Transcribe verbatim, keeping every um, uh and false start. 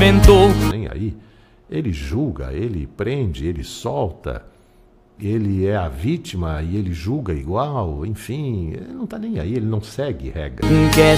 aumentou. Nem aí. Ele julga, ele prende, ele solta, ele é a vítima e ele julga igual, enfim, ele não tá nem aí, ele não segue regra. Quer